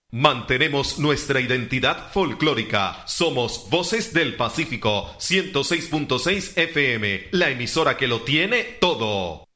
Mantenemos nuestra identidad folclórica. Somos Voces del Pacífico, 106.6 FM, la emisora que lo tiene todo.